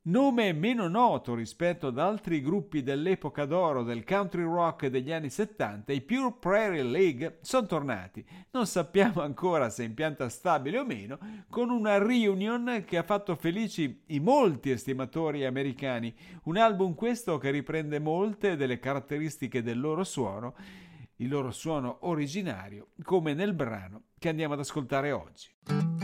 Nome meno noto rispetto ad altri gruppi dell'epoca d'oro del country rock degli anni 70, i Pure Prairie League sono tornati. Non sappiamo ancora se in pianta stabile o meno, con una reunion che ha fatto felici i molti estimatori americani. Un album questo che riprende molte delle caratteristiche del loro suono, il loro suono originario, come nel brano che andiamo ad ascoltare oggi.